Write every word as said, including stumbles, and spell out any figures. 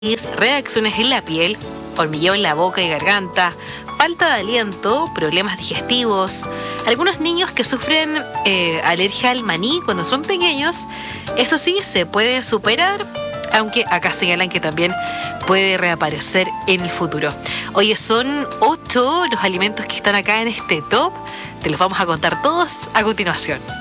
reacciones en la piel, hormigueo en la boca y garganta, falta de aliento, problemas digestivos. Algunos niños que sufren eh, alergia al maní cuando son pequeños, esto sí se puede superar, aunque acá señalan que también puede reaparecer en el futuro. Oye, son ocho los alimentos que están acá en este top, te los vamos a contar todos a continuación.